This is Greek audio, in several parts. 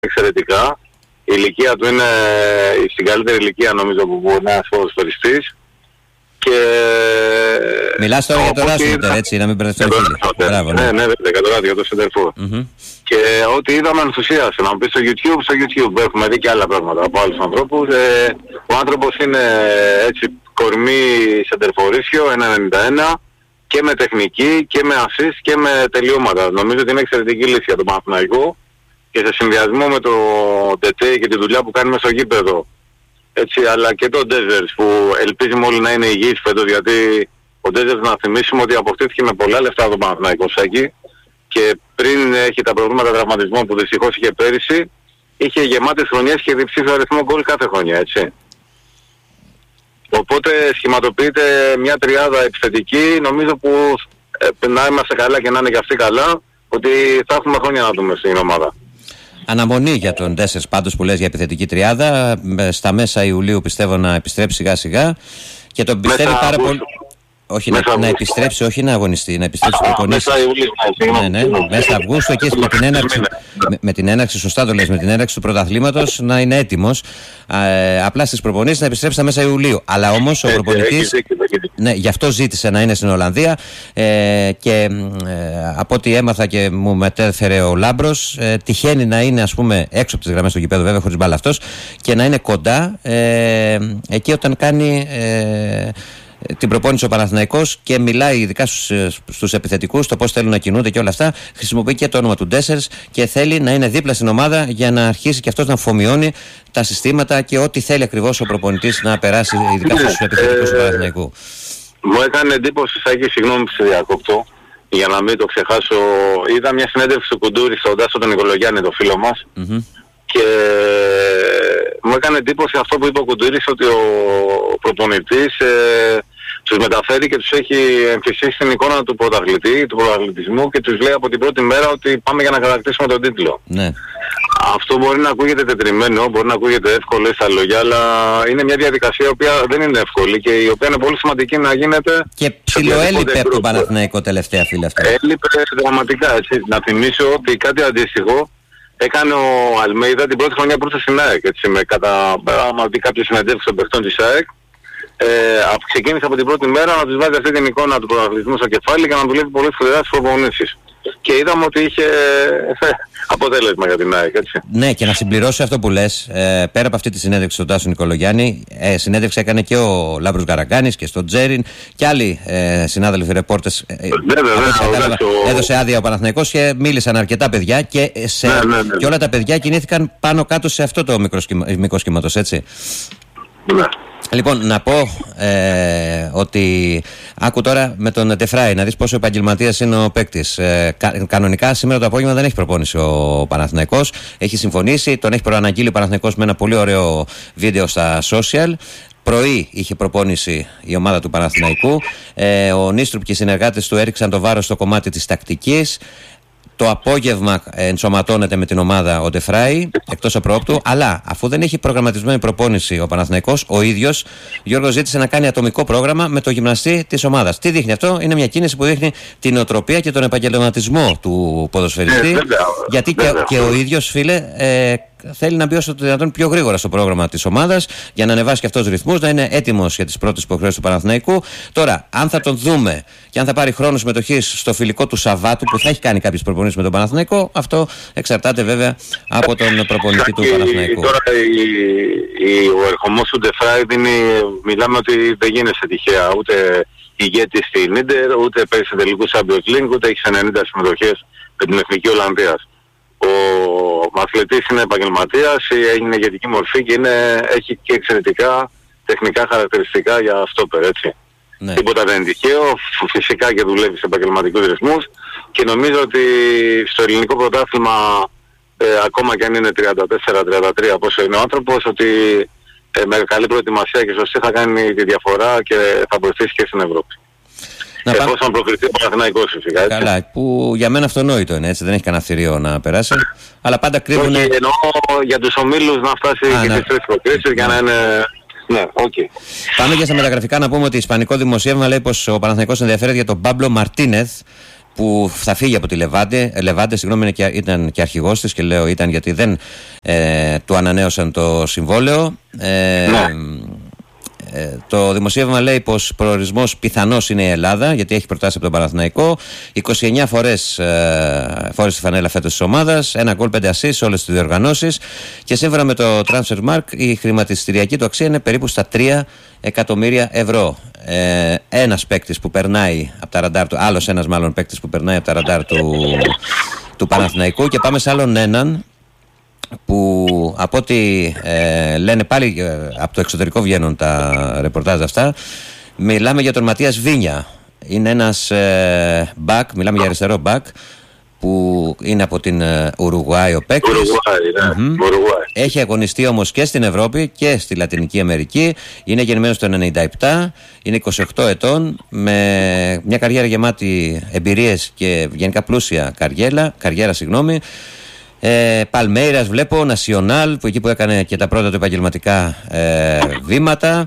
εξαιρετικά. Η ηλικία του είναι στην καλύτερη ηλικία νομίζω που μπορεί να είναι ποδοσφαιριστής. Και... Μιλάς τώρα για το Ράσμουτερ, έτσι, να μην μπερδευτεί ο φίλος. Ναι, βέβαια, για το Σεντερφόρ. Και ό,τι είδαμε ενθουσίασε. Να μου πεις στο YouTube έχουμε δει και άλλα πράγματα από άλλους ανθρώπους. Ο άνθρωπος είναι έτσι κορμί σεντερφορίσιο, 1,91 και με τεχνική και με assist και με τελειώματα. Νομίζω ότι είναι εξαιρετική λύση για τον Παναθηναϊκό και σε συνδυασμό με το Τετέ και τη δουλειά που κάνει μέσα στο γήπεδο. Έτσι, αλλά και το Ντέζερς που ελπίζουμε όλοι να είναι υγιείς φέτος, γιατί ο Ντέζερς, να θυμίσουμε ότι αποκτήθηκε με πολλά λεφτά από τον Παναθηναϊκό Σάκη και πριν έχει τα προβλήματα τραυματισμών που δυστυχώς είχε πέρυσι, είχε γεμάτες χρονιές και διψήφιο αριθμό γκολ κάθε χρονιά, έτσι. Οπότε σχηματοποιείται μια τριάδα επιθετική, νομίζω που να είμαστε καλά και να είναι και αυτοί καλά, ότι θα έχουμε χρόνια να δούμε στην ομάδα. Αναμονή για τον Ντέσσερς πάντως που λες για επιθετική τριάδα. Στα μέσα Ιουλίου πιστεύω να επιστρέψει σιγά σιγά και τον πιστεύει πάρα πολύ. Όχι, να επιστρέψει, όχι να αγωνιστεί, να επιστρέψει προπονήσεις. Μέσα Αυγούστου, εκεί με την έναρξη, σωστά το λες, με την έναρξη του πρωταθλήματος να είναι έτοιμος. Απλά στις προπονήσεις να επιστρέψει στα μέσα Ιουλίου. Αλλά όμως ο προπονητής, ναι, γι' αυτό ζήτησε να είναι στην Ολλανδία και από ό,τι έμαθα και μου μετέφερε ο Λάμπρος, τυχαίνει να είναι, ας πούμε, έξω από τις γραμμές του γηπέδου, βέβαια χωρίς μπάλα αυτός, και να είναι κοντά εκεί όταν κάνει την προπόνηση ο Παναθηναϊκός και μιλάει ειδικά στους επιθετικούς το πώς θέλουν να κινούνται και όλα αυτά. Χρησιμοποιεί και το όνομα του Ντέσσερς και θέλει να είναι δίπλα στην ομάδα για να αρχίσει και αυτός να αφομοιώνει τα συστήματα και ό,τι θέλει ακριβώς ο προπονητής να περάσει, ειδικά στους επιθετικούς του Παναθηναϊκού. Μου έκανε εντύπωση, Σάκη, συγγνώμη που σε διακόπτω, για να μην το ξεχάσω. Είδα μια συνέντευξη του Κουντούρη στον Τάσο τον Νικολογιάννη, το φίλο μας. Και μου έκανε εντύπωση αυτό που είπε ο Κουντούρης, ότι ο προπονητής τους μεταφέρει και τους έχει εμφυσίσει την εικόνα του πρωταθλητή, του πρωταθλητισμού και τους λέει από την πρώτη μέρα ότι πάμε για να κατακτήσουμε τον τίτλο. Ναι. Αυτό μπορεί να ακούγεται τετριμένο, μπορεί να ακούγεται εύκολο στα λόγια, αλλά είναι μια διαδικασία η οποία δεν είναι εύκολη και η οποία είναι πολύ σημαντική να γίνεται. Και ψιλοέλειπε από τον Παναθηναϊκό τελευταία, φίλε, αυτό. Έλειπε δραματικά, έτσι. Να θυμίσω ότι κάτι αντίστοιχο έκανε ο Αλμέιδα την πρώτη χρονιά που ήρθε στην ΑΕΚ, έτσι, με κάποιες συνεντεύξεις των παιχτών της ΑΕΚ. Ξεκίνησε από την πρώτη μέρα να τους βάζει αυτή την εικόνα του πρωταθλητισμού στο κεφάλι και να δουλεύει πολύ σκληρά στις προπονήσεις. Και είδαμε ότι είχε αποτέλεσμα για την ΑΕΚ, έτσι. Ναι, και να συμπληρώσω αυτό που λες, πέρα από αυτή τη συνέντευξη στον Τάσο Νικολογιάννη, συνέντευξη έκανε και ο Λάμπρος Γαρακάνης και στον Τζέριν και άλλοι συνάδελφοι ρεπόρτες. Έδωσε άδεια ο Παναθηναϊκός και μίλησαν αρκετά παιδιά και όλα τα παιδιά κινήθηκαν πάνω κάτω σε αυτό το μικρό σχήματος, έτσι. Ναι. Λοιπόν, να πω ότι άκου τώρα με τον Τεφράι να δεις πόσο επαγγελματίας είναι ο παίκτης. Κανονικά σήμερα το απόγευμα δεν έχει προπόνηση ο Παναθηναϊκός. Έχει συμφωνήσει, τον έχει προαναγγείλει ο Παναθηναϊκός με ένα πολύ ωραίο βίντεο στα social. Πρωί είχε προπόνηση η ομάδα του Παναθηναϊκού. Ο Νίστρουπ και οι συνεργάτες του έριξαν το βάρος στο κομμάτι της τακτικής. Το απόγευμα ενσωματώνεται με την ομάδα ο Ντεφράι εκτός απρόπτου, αλλά αφού δεν έχει προγραμματισμένη προπόνηση ο Παναθηναϊκός, ο ίδιος Γιώργος ζήτησε να κάνει ατομικό πρόγραμμα με το γυμναστή της ομάδας. Τι δείχνει αυτό? Είναι μια κίνηση που δείχνει την νοοτροπία και τον επαγγελματισμό του ποδοσφαιριστή, γιατί και ο ίδιος, φίλε, θέλει να μπει όσο το δυνατόν πιο γρήγορα στο πρόγραμμα της ομάδας για να ανεβάσει και αυτός ρυθμούς, να είναι έτοιμος για τις πρώτες υποχρεώσεις του Παναθηναϊκού. Τώρα, αν θα τον δούμε και αν θα πάρει χρόνο συμμετοχής στο φιλικό του Σαββάτου, που θα έχει κάνει κάποιες προπονήσεις με τον Παναθηναϊκό, αυτό εξαρτάται βέβαια από τον προπονητή του Παναθηναϊκού. Τώρα ο ερχομός του Ντεφράι μιλάμε ότι δεν γίνεσαι τυχαία, ούτε ηγέτης στην Ίντερ, ούτε παίζει σε τελικούς Champions League, ούτε έχει 90 συμμετοχές με την Εθνική Ολλανδίας. Ο αθλητής είναι επαγγελματίας, έγινε ηγετική μορφή και έχει και εξαιρετικά τεχνικά χαρακτηριστικά για στόπερ, έτσι. Ναι. Τίποτα δεν είναι τυχαίο, φυσικά και δουλεύει σε επαγγελματικούς ρυθμούς και νομίζω ότι στο ελληνικό πρωτάθλημα, ακόμα και αν είναι 34-33 πόσο είναι ο άνθρωπος, ότι με καλή προετοιμασία και σωστή θα κάνει τη διαφορά και θα βοηθήσει και στην Ευρώπη. Εφόσον προκριθεί ο Παναθηναϊκός, φυσικά. Καλά, που για μένα αυτονόητο είναι, έτσι, δεν έχει κανένα θηρίο να περάσει. Αλλά πάντα κρύβουν. Όχι, εννοώ για τους ομίλους να φτάσει και τις τρεις προκρίσεις για να είναι. Ναι, okay. Πάμε για στα μεταγραφικά να πούμε ότι ισπανικό δημοσίευμα λέει πως ο Παναθηναϊκός ενδιαφέρεται για τον Πάμπλο Μαρτίνεθ. που θα φύγει από τη Λεβάντε, συγγνώμη, ήταν και αρχηγός της, και λέω ήταν γιατί δεν του ανανέωσαν το συμβόλαιο. Το δημοσίευμα λέει πως προορισμός πιθανός είναι η Ελλάδα, γιατί έχει προτάσει από τον Παναθηναϊκό. 29 φορές φόρεσε τη φανέλα φέτος της ομάδας, 1 γκολ, 5 ασίς σε όλες τις διοργανώσεις, και σύμφωνα με το Transfermarkt η χρηματιστηριακή του αξία είναι περίπου στα 3 εκατομμύρια ευρώ. Ένας παίκτης που περνάει από τα ραντάρ του, άλλος ένας μάλλον παίκτης που περνάει από τα ραντάρ του Παναθηναϊκού. Και πάμε σε άλλον έναν που από ό,τι λένε πάλι από το εξωτερικό βγαίνουν τα ρεπορτάζ αυτά. Μιλάμε για τον Ματίας Βίνια. Είναι ένας back, μιλάμε για αριστερό back, που είναι από την Ουρουγουάη ο παίκτης. Έχει αγωνιστεί όμως και στην Ευρώπη και στη Λατινική Αμερική. Είναι γεννημένος το 1997, είναι 28 ετών, με μια καριέρα γεμάτη εμπειρίες και γενικά πλούσια καριέρα. Παλμέιρας βλέπω, Νασιονάλ, που εκεί που έκανε και τα πρώτα του επαγγελματικά βήματα.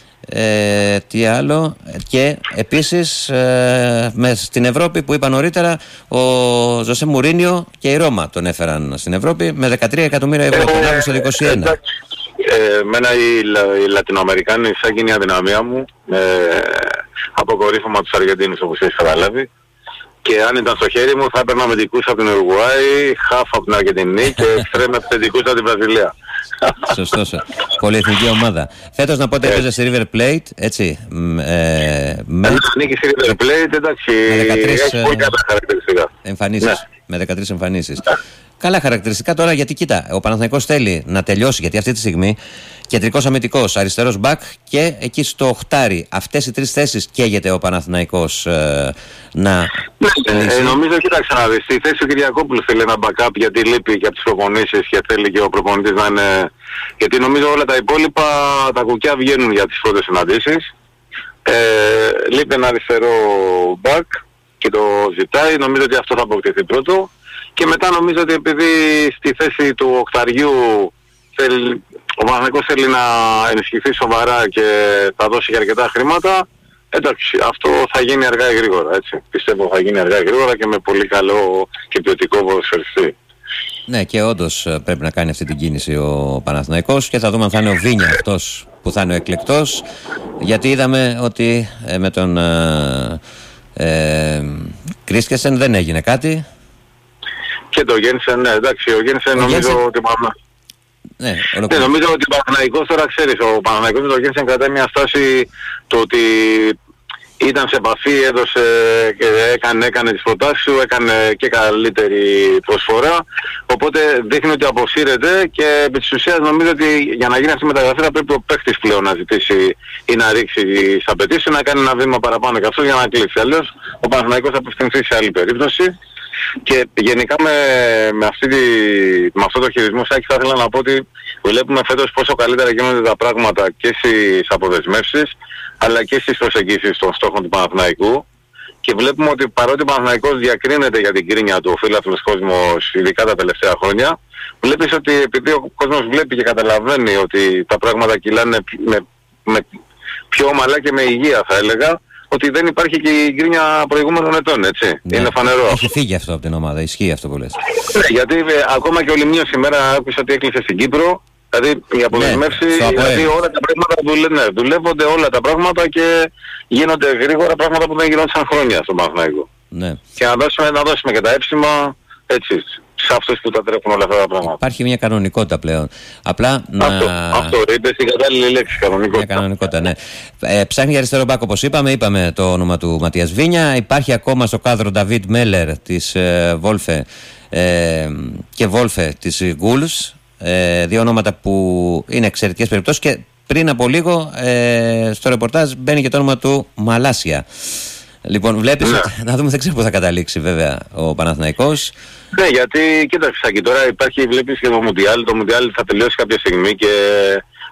Τι άλλο? Και επίσης στην Ευρώπη, που είπα νωρίτερα, ο Ζωσέ Μουρίνιο και η Ρώμα τον έφεραν στην Ευρώπη με 13 εκατομμύρια ευρώ τον Αύγουστο 2021. Εμένα οι Λατινοαμερικάνοι σαν είναι η αδυναμία μου, αποκορύφωμα τους Αργεντίνους, όπως έχεις καταλάβει. Και αν ήταν στο χέρι μου θα έπαιρνα αμυντικούς από την Ουρουγουάη, χαφ από την Αργεντινή και εξτρέμ αμυντικούς από την Βραζιλία. Σωστός. Πολυεθνική ομάδα. Φέτος να πω ότι έπαιζε στη River Plate, έτσι. Ανήκει στη River Plate, εντάξει, έχει πολύ καλά χαρακτηριστικά. Εμφανίσεις, με 13 εμφανίσεις. Καλά χαρακτηριστικά. Τώρα, γιατί κοίτα, ο Παναθηναϊκός θέλει να τελειώσει, γιατί αυτή τη στιγμή κεντρικός αμυντικός, αριστερός μπακ και εκεί στο οχτάρι. Αυτές οι 3 θέσεις καίγεται ο Παναθηναϊκός να λύσει. Νομίζω, κοίταξε να δεις, στη θέση του Κυριακόπουλου θέλει ένα backup, γιατί λείπει και από τις προπονήσεις και θέλει και ο προπονητής να είναι... Γιατί νομίζω όλα τα υπόλοιπα, τα κουκιά βγαίνουν για τις πρώτες συναντήσεις. Λείπει ένα αριστερό μπακ και το ζητάει, νομίζω ότι αυτό θα αποκτηθεί πρώτο. Και μετά νομίζω ότι επειδή στη θέση του οκταριού ο Παναθηναϊκός θέλει να ενισχυθεί σοβαρά και θα δώσει και αρκετά χρήματα, εντάξει, αυτό θα γίνει αργά ή γρήγορα, έτσι. Πιστεύω θα γίνει αργά ή γρήγορα και με πολύ καλό και ποιοτικό ποδοσφαιριστή. Ναι, και όντως πρέπει να κάνει αυτή την κίνηση ο Παναθηναϊκός, και θα δούμε αν θα είναι ο Βίνια αυτός που θα είναι ο εκλεκτός, γιατί είδαμε ότι με τον Κρίστιανσεν δεν έγινε κάτι. Και το Γένσεν, ναι, εντάξει, ο Γένσεν νομίζω ότι... νομίζω ότι ο Παναθηναϊκός τώρα ξέρεις, ο Παναθηναϊκός με το Γένσεν κρατάει μια στάση το ότι ήταν σε επαφή, έδωσε και έκανε τις προτάσεις του, έκανε και καλύτερη προσφορά, οπότε δείχνει ότι αποσύρεται και επί της ουσίας νομίζω ότι για να γίνει αυτή η μεταγραφή θα πρέπει ο παίκτης πλέον να ζητήσει ή να ρίξει τις απαιτήσεις, να κάνει ένα βήμα παραπάνω και αυτό για να κλείσει. Αλλιώς ο Παναθηναϊκός θα απευθυνθεί σε άλλη περίπτωση. Και γενικά με αυτό το χειρισμό, Σάκη, θα ήθελα να πω ότι βλέπουμε φέτος πόσο καλύτερα γίνονται τα πράγματα και στις αποδεσμεύσεις αλλά και στις προσεγγίσεις των στόχων του Παναθηναϊκού, και βλέπουμε ότι παρότι ο Παναθηναϊκός διακρίνεται για την κρίνια του, ο φίλαθλος κόσμος, ειδικά τα τελευταία χρόνια, βλέπεις ότι επειδή ο κόσμος βλέπει και καταλαβαίνει ότι τα πράγματα κυλάνε με πιο ομαλά και με υγεία, θα έλεγα, ότι δεν υπάρχει και η γκρίνια προηγούμενων ετών, έτσι. Ναι, είναι φανερό. Έχει φύγει αυτό από την ομάδα, ισχύει αυτό που λες. Ναι, γιατί ακόμα και ο Λιμνίος σήμερα άκουσα ότι έκλεισε στην Κύπρο, δηλαδή η αποδεσμεύση, δηλαδή όλα τα πράγματα δουλεύονται όλα τα πράγματα και γίνονται γρήγορα πράγματα που δεν γινόντουσαν χρόνια στον Παναθηναϊκό. Ναι. Και να δώσουμε και τα έψιμα, έτσι, σε αυτούς που τα τρέχουν όλα αυτά τα πράγματα. Υπάρχει μια κανονικότητα πλέον. Απλά αυτό είπε στην κατάλληλη λέξη, κανονικότητα. Μια κανονικότητα, ναι. Ψάχνει για αριστερό μπακ, όπως είπαμε το όνομα του Ματίας Βίνια. Υπάρχει ακόμα στο κάδρο Νταβίτ Μέλλερ της Βόλφε και Βόλφε της Γκούλς. Δύο ονόματα που είναι εξαιρετικές περιπτώσεις, και πριν από λίγο στο ρεπορτάζ μπαίνει και το όνομα του Μαλάσια. Λοιπόν, βλέπεις, να δούμε, δεν ξέρω πού θα καταλήξει βέβαια ο Παναθηναϊκός. Ναι, γιατί κοίταξε, τώρα υπάρχει, βλέπεις και το Μουντιάλ θα τελειώσει κάποια στιγμή και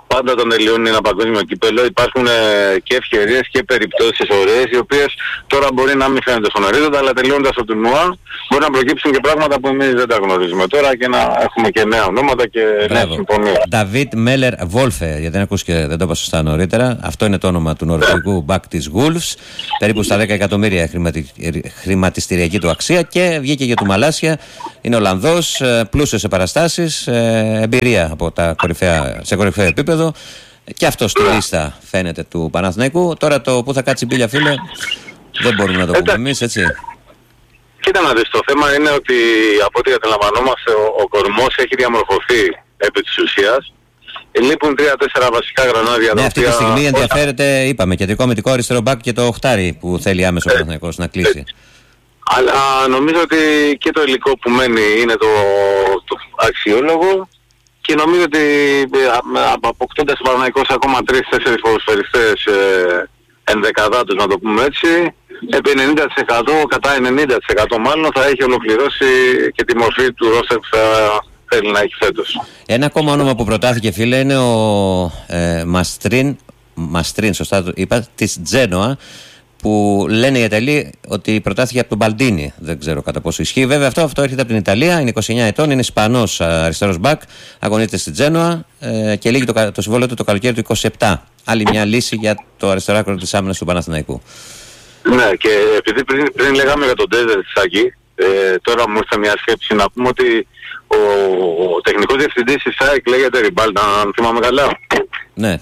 πάντα όταν τελειώνει ένα παγκόσμιο κύπελλο υπάρχουν και ευκαιρίες και περιπτώσεις ωραίες, οι οποίες τώρα μπορεί να μην φαίνονται στον ορίζοντα, αλλά τελειώνοντας το τουρνουά μπορεί να προκύψουν και πράγματα που εμείς δεν τα γνωρίζουμε τώρα και να έχουμε και νέα ονόματα και νέα συμφωνίες. Νταβίτ Μέλλερ Βόλφε, γιατί δεν ακούς και δεν το είπα σωστά νωρίτερα. Αυτό είναι το όνομα του νορβηγικού μπακ της Wolves. Περίπου στα 10 εκατομμύρια χρηματιστηριακή του αξία και βγήκε για του Μαλάσια. Είναι Ολλανδός, πλούσιος σε παραστάσεις, εμπειρία από σε κορυφαίο επίπεδο. Και αυτό στη λίστα φαίνεται του Παναθηναϊκού. Τώρα το που θα κάτσει μπίλια, φίλε, δεν μπορούμε να το πούμε εμείς, έτσι. Κοίτα να δεις, το θέμα είναι ότι από ό,τι αντιλαμβανόμαστε ο κορμός έχει διαμορφωθεί επί της ουσίας. Λείπουν 3-4 βασικά γρανάδια. Ναι, αυτή τη στιγμή ενδιαφέρεται, είπαμε, κεντρικό αμυντικό αριστερό μπακ και το οχτάρι που θέλει άμεσο ο Παναθηναϊκός να κλείσει. Αλλά νομίζω ότι και το υλικό που μένει είναι το αξιόλογο και νομίζω ότι αποκτώντας ο Παναθηναϊκός ακόμα 3-4 ποδοσφαιριστές ενδεκαδάτους, να το πούμε έτσι, επί 90%, κατά 90% μάλλον θα έχει ολοκληρώσει και τη μορφή του ρόστερ που θα θέλει να έχει φέτος. Ένα ακόμα όνομα που προτάθηκε, φίλε, είναι ο Μαστρίν, σωστά το είπα, της Τζένοα, που λένε οι Ιταλοί ότι προτάθηκε από τον Μπαλντίνι. Δεν ξέρω κατά πόσο ισχύει. Βέβαια αυτό έρχεται από την Ιταλία, είναι 29 ετών, είναι Ισπανός αριστερός μπακ, αγωνίζεται στην Τζένοα και λύγει το συμβόλαιο του το καλοκαίρι του 27. Άλλη μια λύση για το αριστερό άκρο της άμυνας του Παναθηναϊκού. Ναι, και επειδή πριν λέγαμε για τον Ντέζερ της Σάκη, τώρα μου ήρθε μια σκέψη να πούμε ότι ο τεχνικός διευθυντής της ΑΕΚ λέγεται Ριμπάλτα, αν θυμάμαι καλά. Ναι.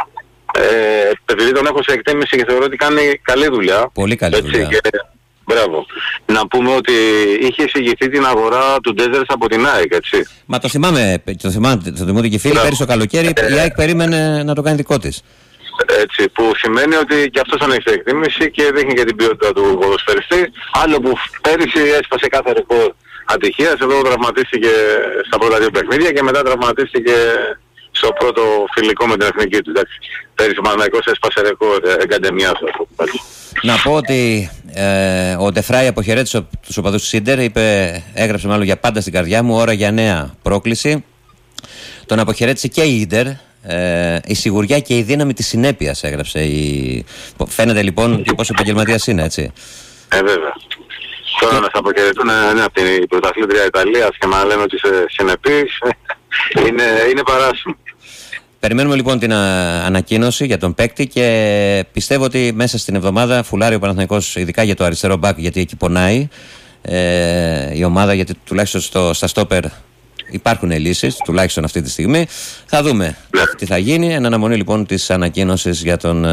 Επειδή τον έχω σε εκτίμηση και θεωρώ ότι κάνει καλή δουλειά. Πολύ καλή δουλειά. Μπράβο. Να πούμε ότι είχε εισηγηθεί την αγορά του Ντέζερς από την ΑΕΚ, έτσι. Μα το θυμάμαι και οι φίλοι, πέρυσι το καλοκαίρι η ΑΕΚ περίμενε να το κάνει δικό της. Έτσι, που σημαίνει ότι και αυτός ανέχεται εκτίμηση και δείχνει και την ποιότητα του ποδοσφαιριστή. Άλλο που πέρυσι έσπασε κάθε ρεκόρ ατυχίας, εδώ τραυματίστηκε στα πρώτα 2 παιχνίδια και μετά τραυματίστηκε στο πρώτο φιλικό με την εθνική του. Πέρυσι ο Παναθηναϊκός έσπασε ρεκόρ εγκαντεμιάς. Να πω ότι ο Ντεφράι αποχαιρέτησε τους οπαδούς του Σίντερ, έγραψε μάλλον για πάντα στην καρδιά μου, ώρα για νέα πρόκληση. Τον αποχαιρέτησε και η Ίντερ. Η σιγουριά και η δύναμη της συνέπειας, έγραψε. Φαίνεται λοιπόν πόσο επαγγελματίας είναι, έτσι. Βέβαια. Τώρα να σε αποχαιρετούν από την πρωταθλήτρια Ιταλίας και να λένε ότι είσαι συνεπής, είναι παράσιμο. Περιμένουμε λοιπόν την ανακοίνωση για τον παίκτη και πιστεύω ότι μέσα στην εβδομάδα φουλάρει ο Παναθηναϊκός, ειδικά για το αριστερό μπακ, γιατί εκεί πονάει η ομάδα, γιατί τουλάχιστον στα στόπερ υπάρχουν λύσεις, τουλάχιστον αυτή τη στιγμή. Θα δούμε τι θα γίνει. Εν αναμονή λοιπόν της ανακοίνωσης για τον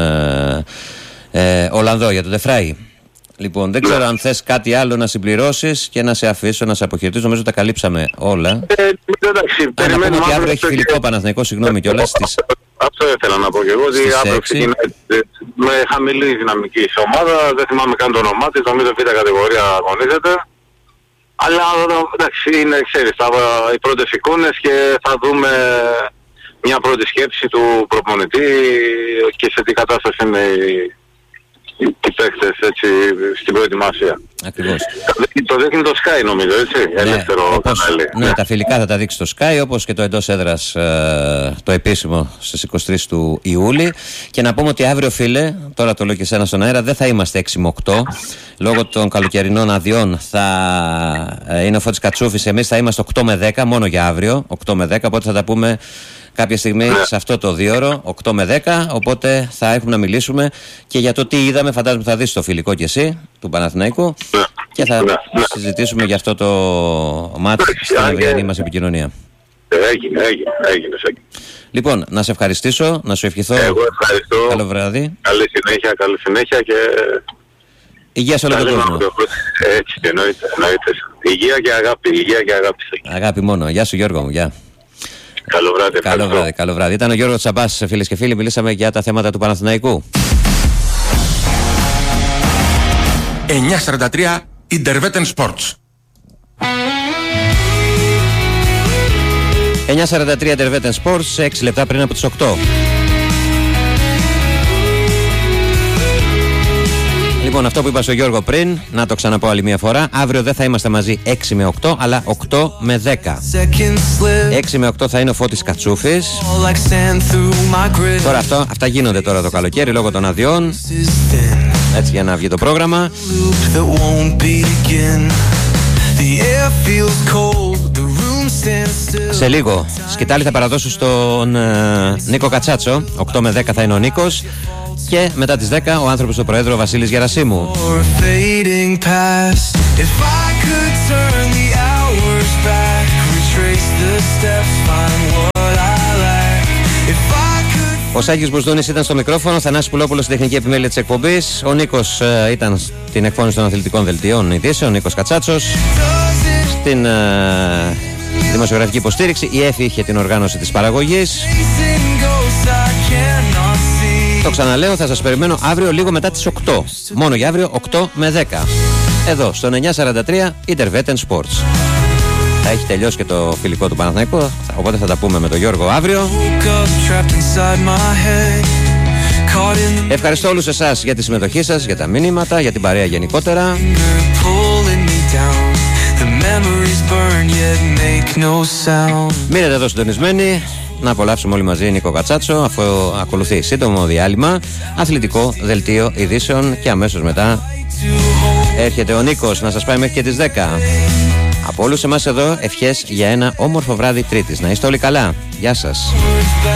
Ολλανδό, για τον Ντεφράι. Λοιπόν, δεν ξέρω αν θες κάτι άλλο να συμπληρώσεις και να σε αφήσω, να σε αποχαιρετήσω. Νομίζω τα καλύψαμε όλα. Εντάξει, περιμένουμε ότι αύριο έχει φιλικό Παναθηναϊκό, συγγνώμη κιόλας. Αυτό ήθελα να πω και εγώ, ότι αύριο ξεκινάει με χαμηλή δυναμική ομάδα. Δεν θυμάμαι καν το όνομά της, νομίζω β' κατηγορία αγωνίζεται. Αλλά εντάξει, είναι, ξέρεις, οι πρώτες εικόνες και θα δούμε μια πρώτη σκέψη του προπονητή και σε τι κατάσταση είναι οι παίκτες, έτσι, στην προετοιμασία. Ακριβώς. Το δείχνει το Sky, νομίζω, έτσι, ελεύθερο κανάλι. Ναι, τα φιλικά θα τα δείξει το Sky, όπως και το εντός έδρας το επίσημο στις 23 του Ιούλη. Και να πούμε ότι αύριο, φίλε, τώρα το λέω και εσένα στον αέρα, δεν θα είμαστε 6 με 8. Λόγω των καλοκαιρινών αδειών θα είναι ο Φώτης Κατσούφης, εμείς θα είμαστε 8 με 10, μόνο για αύριο, 8 με 10, οπότε θα τα πούμε κάποια στιγμή σε αυτό το 2ωρο, 8 με 10, οπότε θα έχουμε να μιλήσουμε και για το τι είδαμε. Φαντάζομαι θα δεις το φιλικό κι εσύ του Παναθηναϊκού και θα συζητήσουμε για αυτό το μάτς στην αυριανή μας επικοινωνία. Έγινε. Λοιπόν, να σε ευχαριστήσω, να σου ευχηθώ. Εγώ ευχαριστώ. Καλό βράδυ. Καλή συνέχεια και υγεία σε όλο τον κόσμο. Έτσι, εννοείται. Υγεία και αγάπη. Αγάπη μόνο. Γεια σου Γιώργο μου, γεια. Καλό βράδυ. Ήταν ο Γιώργος Τσαμπάς, φίλες και φίλοι. Μιλήσαμε για τα θέματα του Παναθηναϊκού. 9:43 Interveten Sports. 9:43 Interveten Sports, 6 λεπτά πριν από τις 8. Λοιπόν, αυτό που είπα στο Γιώργο πριν, να το ξαναπώ άλλη μια φορά. Αύριο δεν θα είμαστε μαζί 6 με 8, αλλά 8 με 10. 6 με 8 θα είναι ο Φώτης Κατσούφης. Τώρα αυτά γίνονται τώρα το καλοκαίρι λόγω των αδειών. Έτσι για να βγει το πρόγραμμα. Σε λίγο σκητάλη θα παραδώσω στον Νίκο Κατσάτσο. 8 με 10 θα είναι ο Νίκος. Και μετά τις 10 ο άνθρωπος του Προέδρου, ο Βασίλης Γερασίμου. Ο Σάκης Μπουσδούνης ήταν στο μικρόφωνο, Θανάσης Πουλόπουλος στην τεχνική επιμέλεια της εκπομπής. Ο Νίκος ήταν στην εκφώνηση των αθλητικών δελτιών ειδήσεων, ο Νίκος Κατσάτσος. Στην δημοσιογραφική υποστήριξη η Εφη είχε την οργάνωση της παραγωγής. Το ξαναλέω, θα σας περιμένω αύριο λίγο μετά τις 8. Μόνο για αύριο 8 με 10. Εδώ στο 943 Intervetten Sports. Θα έχει τελειώσει και το φιλικό του Παναθηναϊκού, οπότε θα τα πούμε με τον Γιώργο αύριο. Ευχαριστώ όλους εσάς για τη συμμετοχή σας, για τα μηνύματα, για την παρέα γενικότερα. Μείνετε εδώ συντονισμένοι. Να απολαύσουμε όλοι μαζί Νίκο Κατσάτσο, αφού ακολουθεί σύντομο διάλειμμα, αθλητικό δελτίο ειδήσεων και αμέσως μετά έρχεται ο Νίκος να σας πάει μέχρι και τις 10. Από όλους εμάς εδώ ευχές για ένα όμορφο βράδυ Τρίτης. Να είστε όλοι καλά. Γεια σας.